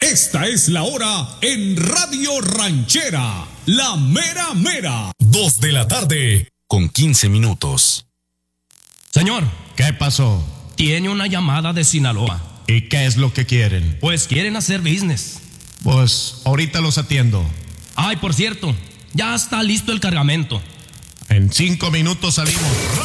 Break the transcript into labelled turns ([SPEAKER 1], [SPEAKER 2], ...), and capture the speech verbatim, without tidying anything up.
[SPEAKER 1] Esta es la hora en Radio Ranchera, la mera mera.
[SPEAKER 2] Dos de la tarde con quince minutos.
[SPEAKER 3] Señor, ¿qué pasó? Tiene una llamada de Sinaloa.
[SPEAKER 4] ¿Y qué es lo que quieren?
[SPEAKER 3] Pues quieren hacer business.
[SPEAKER 4] Pues ahorita los atiendo.
[SPEAKER 3] Ay, por cierto, ya está listo el cargamento.
[SPEAKER 4] En cinco minutos salimos.